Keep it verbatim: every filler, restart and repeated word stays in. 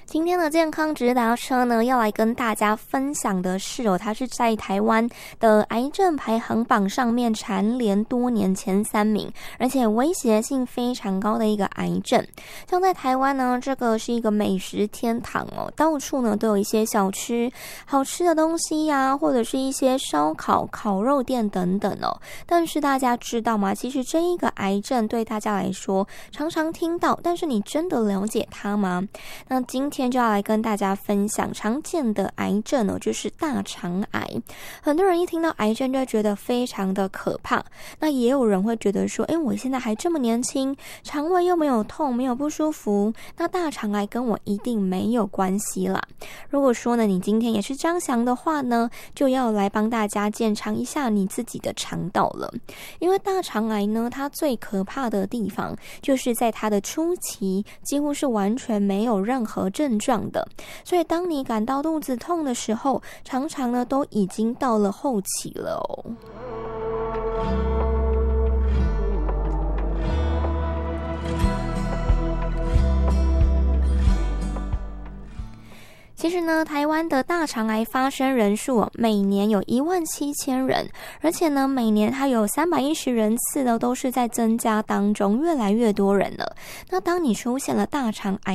今天的健康直达车呢，要来跟大家分享的是哦，它是在台湾的癌症排行榜上面蝉联多年前三名，而且威胁性非常高的一个癌症。像在台湾呢，这个是一个美食天堂哦，到处呢都有一些小吃、好吃的东西呀、啊，或者是一些烧烤、烤肉店等等哦。但是大家知道吗？其实这一个癌症对大家来说常常听到，但是你真的了解它吗？那今天今天就要来跟大家分享常见的癌症呢，就是大肠癌。很多人一听到癌症就觉得非常的可怕，那也有人会觉得说，诶，我现在还这么年轻，肠胃又没有痛，没有不舒服，那大肠癌跟我一定没有关系啦。如果说呢，你今天也是张翔的话呢，就要来帮大家检查一下你自己的肠道了。因为大肠癌呢，它最可怕的地方就是在它的初期几乎是完全没有任何症状的，所以当你感到肚子痛的时候，常常呢都已经到了后期了哦。其实呢，台湾的大肠癌发生人数、哦、每年有一万七千人，而且呢，每年它有三百一十人次的都是在增加当中，越来越多人了。那当你出现了大肠癌